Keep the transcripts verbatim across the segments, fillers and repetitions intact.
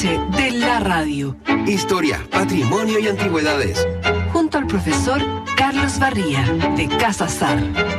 noche de la radio. Historia, patrimonio y antigüedades. Junto al profesor Carlos Barría, de Casa Sar.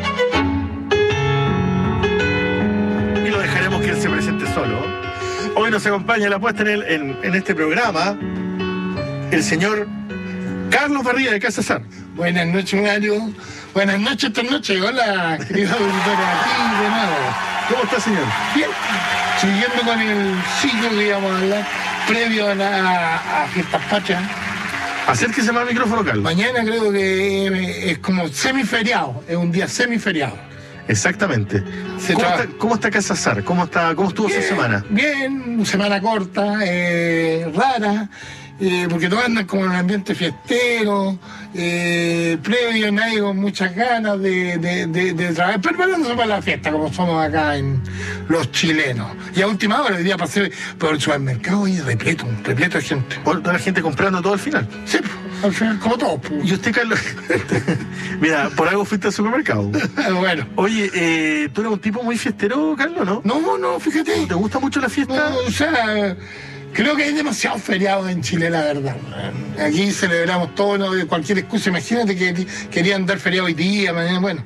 Y lo dejaremos que él se presente solo. Hoy nos acompaña la puesta en, el, en, en este programa el señor Carlos Barría, de Casa Sar. Buenas noches, Mario. Buenas noches esta noche. Hola, queridos auditores, aquí de nuevo. ¿Cómo está, señor? Bien. Siguiendo con el ciclo que íbamos a hablar previo a, la, a Fiestas Patrias. Acérquese más al micrófono, Carlos. Mañana creo que es como semiferiado, es un día semiferiado. Exactamente. ¿Cómo está, ¿Cómo está Casa Sar? ¿Cómo, está, cómo estuvo bien, su semana? Bien, semana corta, eh, rara. Eh, porque todos andan como en un ambiente fiestero, eh, previo, nadie con muchas ganas de, de, de, de trabajar, preparándose para la fiesta, como somos acá en los chilenos. Y a última hora, hoy día pasé por el supermercado y repleto, repleto de gente. ¿Por toda la gente comprando todo al final? Sí, al final, como todos. ¿Y usted, Carlos? Mira, por algo fuiste al supermercado. Bueno. Oye, eh, ¿tú eres un tipo muy fiestero, Carlos, no? No, no, fíjate. ¿Te gusta mucho la fiesta? No, o sea... Creo que hay demasiados feriados en Chile, la verdad. Aquí celebramos todo, ¿no? Cualquier excusa. Imagínate que querían dar feriado hoy día, mañana, bueno.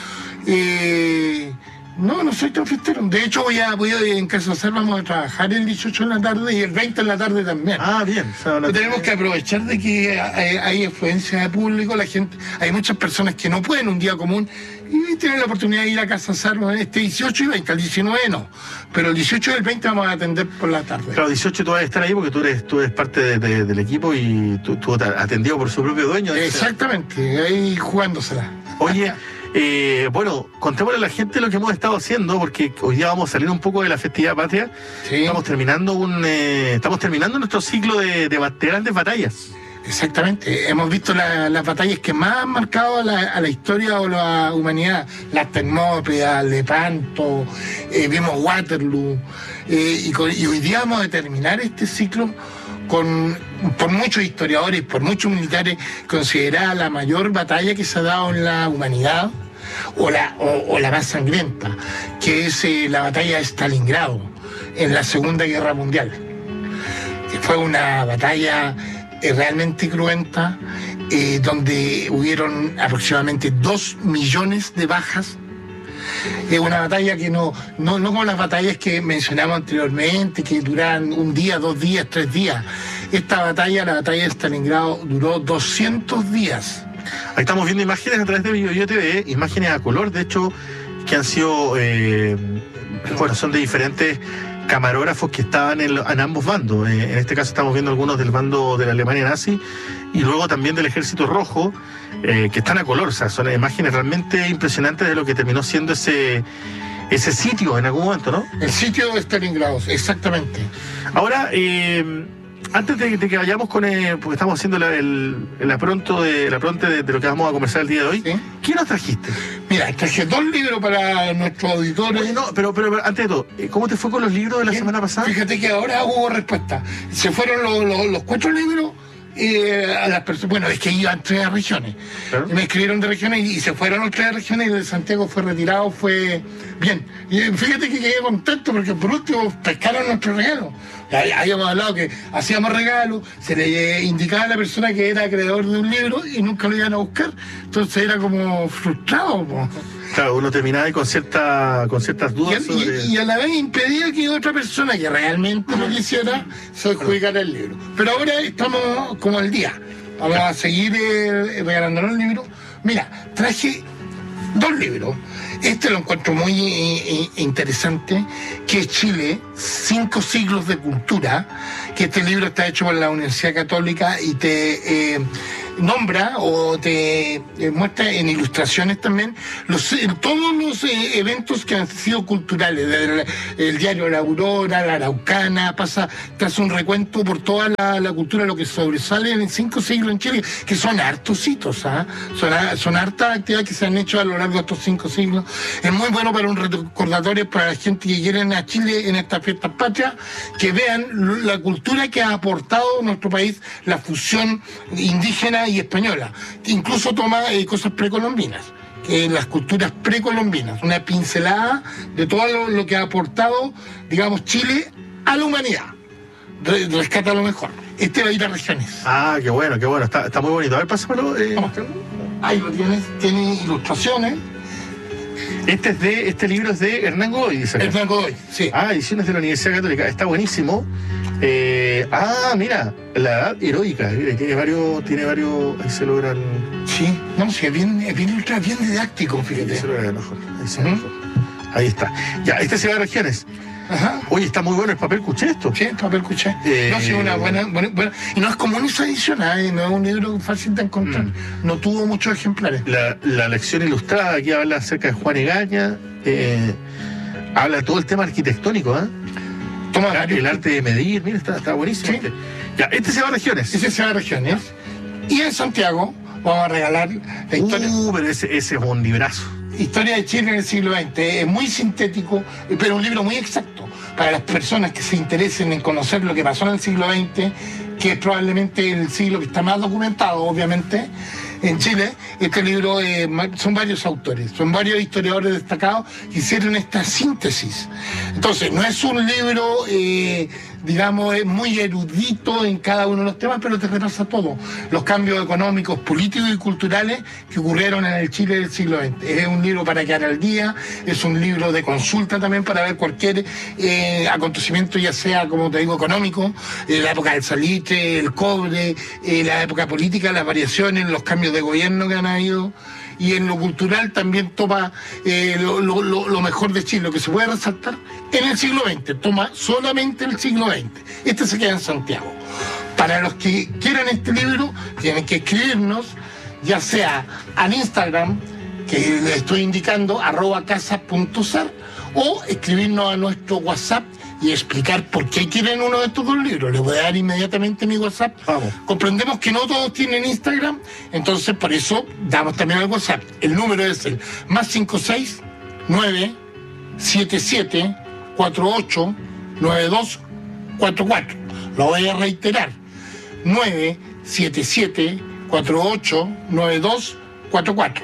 Eh, no, no soy tan fiestero. De hecho, voy a, voy a en Casa Sar vamos a trabajar el dieciocho en la tarde y el veinte en la tarde también. Ah, bien. O sea, la... Tenemos que aprovechar de que hay, hay afluencia de público, la gente, hay muchas personas que no pueden un día común y tienen la oportunidad de ir a Casa Sar este dieciocho y veinte, al diecinueve no. Pero el dieciocho y el veinte vamos a atender por la tarde. Claro, dieciocho tú vas a estar ahí porque tú eres, tú eres parte de, de, del equipo y tú, tú atendido por su propio dueño. Exactamente, ahí jugándosela. Oye, eh, bueno, contémosle a la gente lo que hemos estado haciendo, porque hoy día vamos a salir un poco de la festividad patria. Sí. Estamos terminando un eh, estamos terminando nuestro ciclo de, de, de grandes batallas. Exactamente, hemos visto la, las batallas que más han marcado a la, a la historia o la humanidad, las Termópilas, Lepanto, eh, vimos Waterloo, eh, y, con, y hoy día vamos a terminar este ciclo con, por muchos historiadores, por muchos militares, considerada la mayor batalla que se ha dado en la humanidad, o la, o, o la más sangrienta, que es eh, la batalla de Stalingrado, en la Segunda Guerra Mundial, que fue una batalla realmente cruenta, eh, donde hubieron aproximadamente dos millones de bajas. Es una batalla que no, no, no como las batallas que mencionamos anteriormente, que duran un día, dos días, tres días. Esta batalla, la batalla de Stalingrado, duró doscientos días. Ahí estamos viendo imágenes a través de BioBio T V, imágenes a color, de hecho, que han sido, eh, bueno, son de diferentes camarógrafos que estaban en, en ambos bandos. Eh, en este caso estamos viendo algunos del bando de la Alemania nazi y luego también del Ejército Rojo, eh, que están a color. O sea, son imágenes realmente impresionantes de lo que terminó siendo ese, ese sitio en algún momento, ¿no? El sitio de Stalingrado, exactamente. Ahora, eh, antes de, de que vayamos con, eh, porque estamos haciendo la, el, la pronto de la pronto de, de lo que vamos a conversar el día de hoy, ¿sí? ¿Qué nos trajiste? Mira, traje dos libros para nuestros auditores. Oye, no, pero, pero, pero antes de todo, ¿cómo te fue con los libros de la semana pasada? Fíjate que ahora hubo respuesta. Se fueron los, los, los cuatro libros eh, a las personas. Bueno, es que iban tres regiones. ¿Claro? Y me escribieron de regiones y, y se fueron los tres regiones y el de Santiago fue retirado, fue bien. Y fíjate que quedé contento porque por último pescaron nuestro regalo. Habíamos hablado que hacíamos regalos, se le indicaba a la persona que era creador de un libro y nunca lo iban a buscar. Entonces era como frustrado, po. Claro, uno terminaba ahí con, cierta, con ciertas dudas. Y, sobre... y, y a la vez impedía que otra persona que realmente lo quisiera se adjudicara el libro. Pero ahora estamos como al día. Vamos a seguir eh, regalándonos el libro. Mira, traje dos libros. Este lo encuentro muy eh, interesante, que es Chile, cinco siglos de cultura, que este libro está hecho por la Universidad Católica y te eh, nombra o te eh, muestra en ilustraciones también los, eh, todos los eh, eventos que han sido culturales, desde el, el diario La Aurora, La Araucana, pasa, te hace un recuento por toda la, la cultura, lo que sobresale en cinco siglos en Chile, que son hartos hitos, ¿ah? son, son hartas actividades que se han hecho a lo largo de estos cinco siglos. Es muy bueno para un recordatorio para la gente que quiere ir a Chile en estas fiestas patrias, que vean la cultura que ha aportado nuestro país, la fusión indígena y española, que incluso toma eh, cosas precolombinas, que las culturas precolombinas, una pincelada de todo lo, lo que ha aportado, digamos, Chile a la humanidad. re- rescata lo mejor. Este va a ir a regiones. Ah, qué bueno, qué bueno. Está, está muy bonito. A ver, pásamelo. Eh, Vamos. Ahí lo tienes, tiene ilustraciones. este, es de, este libro es de Hernán Godoy, dice acá. Hernán Godoy, sí. Ah, ediciones de la Universidad Católica. Está buenísimo. Eh, ah, mira, la edad heroica. Mira, tiene varios, tiene varios. Ahí se logran. Sí, no, sí, es bien, es bien, ultra, bien didáctico, Ahí fíjate. se logran mejor. Ahí, se Ujú. mejor. Ahí está. Ya, este se va a regiones. Ajá. Oye, está muy bueno el papel cuché esto. Sí, papel cuché. Eh, No, sí, una buena, buena, buena- y no es común esa edición, ¿eh? No es un libro fácil de encontrar. Mm. No tuvo muchos ejemplares. La, la lección ilustrada aquí habla acerca de Juan Egaña. Eh, habla todo el tema arquitectónico, ¿eh? Toma Ah, varios- el arte de medir, mira, está, está buenísimo. Sí. Este. Ya, este se va a regiones. Ese se va a regiones. Y en Santiago vamos a regalar la historia, Uh, pero ese, ese es un librazo. historia de Chile en el siglo veinte. Es muy sintético, pero un libro muy exacto para las personas que se interesen en conocer lo que pasó en el siglo veinte, que es probablemente el siglo que está más documentado, obviamente, en Chile. Este libro eh, ma- son varios autores, son varios historiadores destacados que hicieron esta síntesis. Entonces, no es un libro, eh, digamos, eh, muy erudito en cada uno de los temas, pero te repasa todo. Los cambios económicos, políticos y culturales que ocurrieron en el Chile del siglo veinte. Es un libro para quedar al día, es un libro de consulta también para ver cualquier eh, acontecimiento, ya sea, como te digo, económico, eh, la época del salitre, el cobre, eh, la época política, las variaciones, los cambios de gobierno que han habido. Y en lo cultural también toma eh, lo, lo- lo- lo mejor de Chile, lo que se puede resaltar en el siglo veinte, toma solamente el siglo veinte. Este se queda en Santiago. Para los que quieran este libro, tienen que escribirnos, ya sea al Instagram, que les estoy indicando, arroba casa punto sar, o escribirnos a nuestro WhatsApp y explicar por qué quieren uno de estos dos libros. Les voy a dar inmediatamente mi WhatsApp. Vamos. Comprendemos que no todos tienen Instagram, entonces por eso damos también el WhatsApp. El número es el más cinco seis nueve siete siete cuatro ocho nueve dos cuatro cuatro. Lo voy a reiterar. nueve siete siete cuatro ocho nueve dos cuatro cuatro.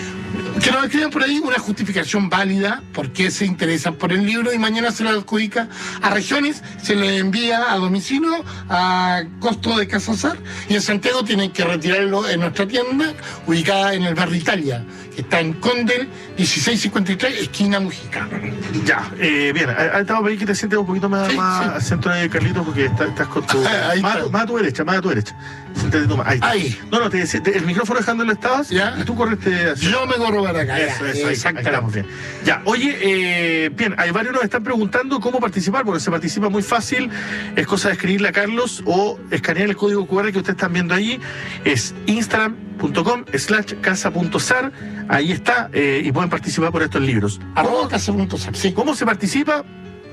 Que nos escriban por ahí una justificación válida por qué se interesan por el libro y mañana se la adjudica a regiones, se le envía a domicilio a costo de Casa Sar, y en Santiago tienen que retirarlo en nuestra tienda ubicada en el barrio Italia, que está en Condel dieciséis cincuenta y tres, esquina Mujica. Ya, eh, bien, ahí estamos para que te sientes un poquito más, Sí, más sí. al centro de Carlitos, porque está- estás con tu. Ahí más, está. más a tu derecha, más a tu derecha. Siéntate tú más. Ahí. está. Ahí. No, no, te, decía, te- el micrófono dejándolo estabas Ya. y tú corriste así. Yo me corro para acá. Eso, eso, ahí, ahí Exactamente. estamos bien. Ya, oye, eh, bien, hay varios nos están preguntando cómo participar, porque se participa muy fácil, es cosa de escribirle a Carlos o escanear el código cu erre que ustedes están viendo ahí, es instagram punto com slash casa punto sar, ahí está, eh, y pueden participar por estos libros. Arroba casa punto sar, sí. ¿Cómo se participa?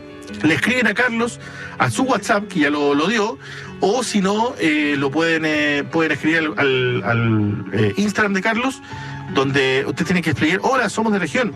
Le escriben a Carlos a su WhatsApp, que ya lo, lo dio, o si no, eh, lo pueden, eh, pueden escribir al, al- al, eh, Instagram de Carlos, donde usted tiene que explicar, hola, somos de región.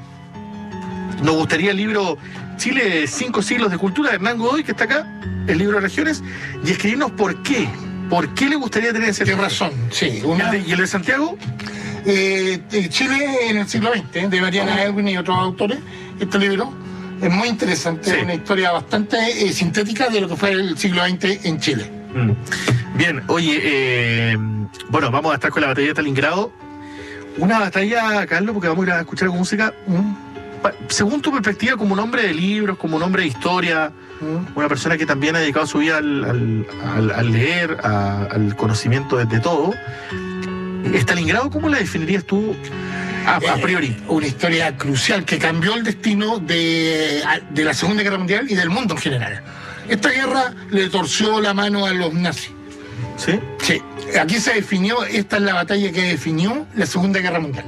Nos gustaría el libro Chile, cinco siglos de cultura, de Hernán Godoy, que está acá, el libro de regiones, y escribirnos por qué. ¿Por qué le gustaría tener ese Tienes libro? razón, sí. ¿Y Una, el de- ¿Y el de Santiago? eh, eh, Chile en el siglo veinte, ¿eh? de Mariana Elwin y otros autores. Este libro es muy interesante, Sí. es una historia bastante eh, sintética de lo que fue el siglo veinte en Chile. Mm. Bien, oye, eh, bueno, vamos a estar con la batalla de Stalingrado. Una batalla, Carlos, porque vamos a ir a escuchar con música. ¿Mm? Pa- Según tu perspectiva, como un hombre de libros, como un hombre de historia, ¿Mm? una persona que también ha dedicado su vida al, al- al- al leer, a- al conocimiento de, de todo, Stalingrado, ¿cómo la definirías tú a, a priori? Eh, una historia crucial que cambió el destino de, de la Segunda Guerra Mundial y del mundo en general. Esta guerra le torció la mano a los nazis. ¿Sí? Sí, aquí se definió, esta es la batalla que definió la Segunda Guerra Mundial.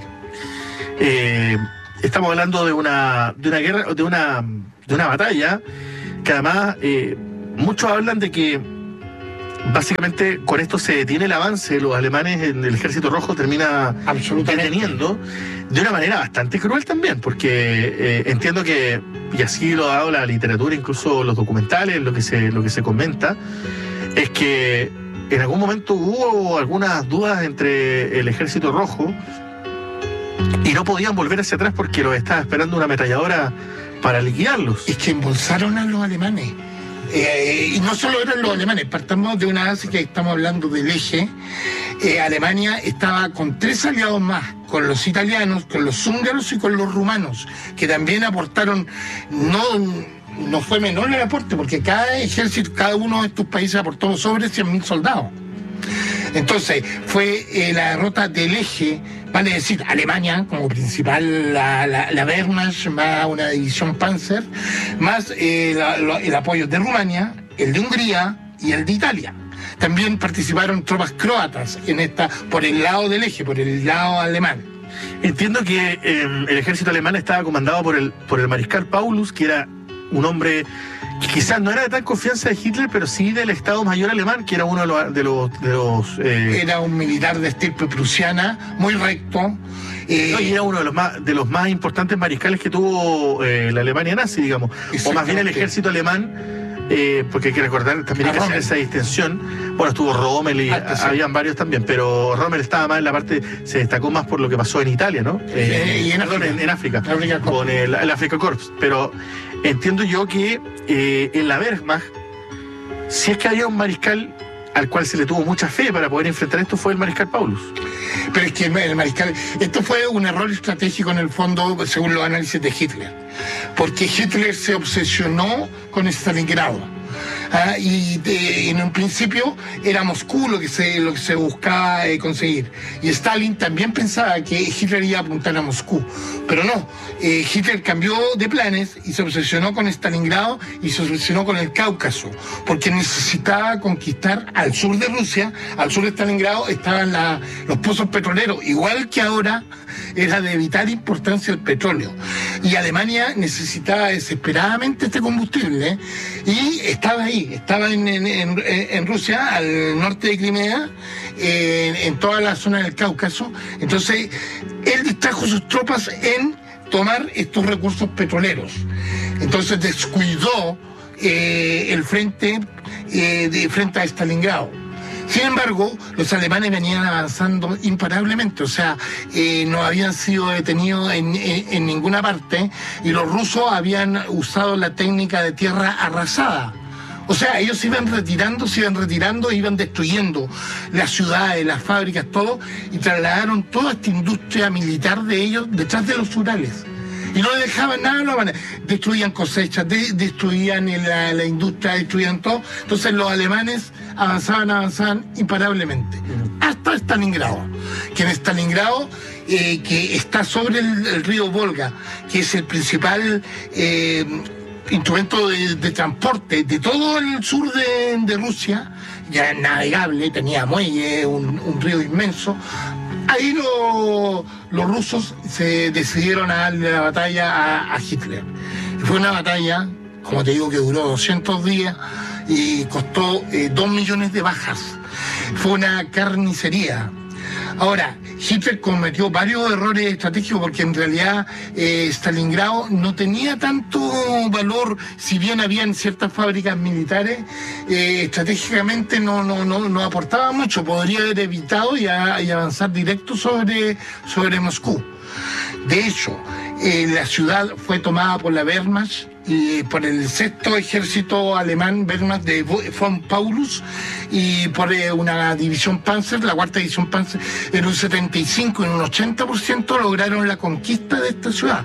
Eh, estamos hablando de una, de una guerra, de una, de una batalla que además eh, muchos hablan de que básicamente con esto se detiene el avance de los alemanes en el Ejército Rojo, termina Absolutamente. deteniendo de una manera bastante cruel también, porque eh, entiendo que, y así lo ha dado la literatura, incluso los documentales, lo que se, lo que se comenta, es que en algún momento hubo algunas dudas entre el Ejército Rojo y no podían volver hacia atrás porque los estaba esperando una ametralladora para liquidarlos. Es que embolsaron a los alemanes. Eh, y no solo eran los alemanes, partamos de una base que estamos hablando del eje. Eh, Alemania estaba con tres aliados más, con los italianos, con los húngaros y con los rumanos, que también aportaron, no, no fue menor el aporte, porque cada ejército, cada uno de estos países aportó sobre cien mil soldados. Entonces, fue eh, la derrota del eje, vale decir, Alemania como principal, la, la, la Wehrmacht, más una división Panzer, más eh, la, lo, el apoyo de Rumania, el de Hungría y el de Italia. También participaron tropas croatas en esta, por el lado del eje, por el lado alemán. Entiendo que eh, el ejército alemán estaba comandado por el, por el mariscal Paulus, que era un hombre que quizás no era de tan confianza de Hitler, pero sí del Estado Mayor alemán, que era uno de los... De los, de los eh... Era un militar de estirpe prusiana, muy recto. Eh... No, y era uno de los más, de los más importantes mariscales que tuvo eh, la Alemania nazi, digamos. O más bien el ejército alemán. Eh, porque hay que recordar también hay que hacer esa distinción. Bueno, estuvo Rommel y ah, sí. habían varios también, pero Rommel estaba más en la parte, se destacó más por lo que pasó en Italia, ¿no? Eh, y en, perdón, África. en, en África, África con el, el Africa Corps. Pero entiendo yo que eh, en la Wehrmacht, si es que había un mariscal al cual se le tuvo mucha fe para poder enfrentar esto, fue el mariscal Paulus. Pero es que el mariscal, esto fue un error estratégico en el fondo, según los análisis de Hitler, porque Hitler se obsesionó con Stalingrado. Ah, y de, en un principio era Moscú lo que se, lo que se buscaba eh, conseguir. Y Stalin también pensaba que Hitler iba a apuntar a Moscú, pero no. Eh, Hitler cambió de planes y se obsesionó con Stalingrado y se obsesionó con el Cáucaso, porque necesitaba conquistar al sur de Rusia. Al sur de Stalingrado estaban la, los pozos petroleros, igual que ahora era de vital importancia el petróleo. Y Alemania necesitaba desesperadamente este combustible, ¿eh? Y estaba ahí, estaba en, en, en, en Rusia, al norte de Crimea, en, en toda la zona del Cáucaso. Entonces, él distrajo sus tropas en tomar estos recursos petroleros. Entonces descuidó eh, el frente, eh, de, frente a Stalingrado. Sin embargo, los alemanes venían avanzando imparablemente, o sea, eh, no habían sido detenidos en, en, en ninguna parte, y los rusos habían usado la técnica de tierra arrasada. O sea, ellos se iban retirando, se iban retirando, iban destruyendo las ciudades, las fábricas, todo, y trasladaron toda esta industria militar de ellos detrás de los Urales. Y no dejaban nada, no, destruían cosechas, de, destruían la, la industria, destruían todo. Entonces los alemanes avanzaban, avanzaban imparablemente, hasta Stalingrado. Que en Stalingrado, eh, que está sobre el, el río Volga, que es el principal eh, instrumento de, de transporte de todo el sur de, de Rusia, ya navegable, tenía muelle, un, un río inmenso. Ahí lo, los rusos se decidieron a darle la batalla a, a Hitler. Fue una batalla, como te digo, que duró doscientos días y costó eh, dos millones de bajas. Fue una carnicería. Ahora, Hitler cometió varios errores estratégicos porque en realidad eh, Stalingrado no tenía tanto valor, si bien habían ciertas fábricas militares, eh, estratégicamente no, no, no, no aportaba mucho, podría haber evitado y, a, y avanzar directo sobre, sobre Moscú. De hecho, eh, la ciudad fue tomada por la Wehrmacht y por el sexto ejército alemán Wehrmacht de von Paulus y por eh, una división Panzer, la cuarta división Panzer, en un setenta y cinco, en un ochenta por ciento lograron la conquista de esta ciudad,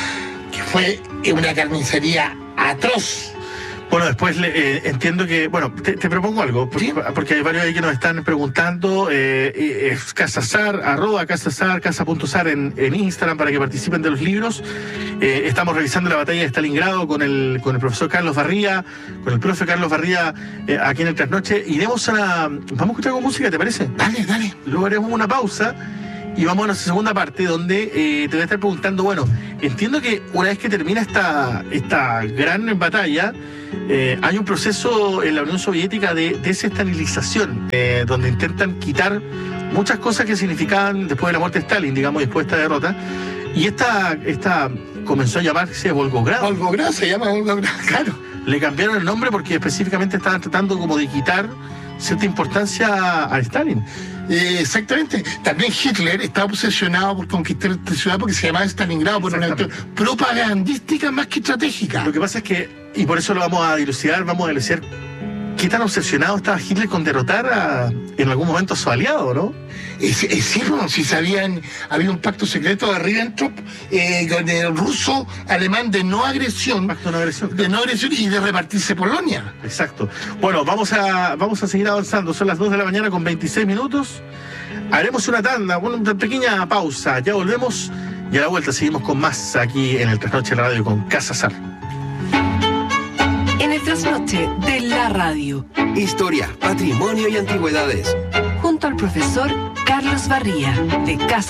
que fue una carnicería atroz. Bueno, después le, eh, entiendo que, bueno, te, te propongo algo, porque, ¿sí? porque hay varios ahí que nos están preguntando, eh, es Casazar, arroba Casazar, casa.zar en, en Instagram para que participen de los libros. Eh, estamos revisando la batalla de Stalingrado con el, con el profesor Carlos Barría, con el profe Carlos Barría eh, aquí en el Trasnoche. Iremos a la, vamos a escuchar con música, ¿te parece? Dale, dale. Luego haremos una pausa. Y vamos a nuestra segunda parte donde eh, te voy a estar preguntando, bueno, entiendo que una vez que termina esta, esta gran batalla, eh, hay un proceso en la Unión Soviética de desestalinización, eh, donde intentan quitar muchas cosas que significaban después de la muerte de Stalin, digamos, después de esta derrota. Y esta, esta comenzó a llamarse Volgograd. Volgograd, se llama Volgograd, claro. Le cambiaron el nombre porque específicamente estaban tratando como de quitar cierta importancia a Stalin. Eh, exactamente. También Hitler estaba obsesionado por conquistar esta ciudad porque se llamaba Stalingrado por una acción propagandística más que estratégica. Lo que pasa es que y por eso lo vamos a dilucidar, vamos a dilucidar qué tan obsesionado estaba Hitler con derrotar a, en algún momento a su aliado, ¿no? Es, es sí, bueno, si sabían, había un pacto secreto de Ribbentrop eh, con el ruso alemán de no agresión, Pacto de no agresión. de no agresión y de repartirse Polonia. Exacto. Bueno, vamos a, vamos a seguir avanzando. Son las dos de la mañana con veintiséis minutos. Haremos una tanda, una pequeña pausa. Ya volvemos y a la vuelta seguimos con más aquí en el Trasnoche Radio con Casa Sar. En el Trasnoche de la radio, Historia, patrimonio y antigüedades. junto al profesor Carlos Barría, de Casa